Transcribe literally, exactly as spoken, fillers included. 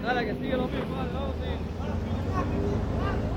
Dale, que sigue lo mismo, dale, vamos a seguir.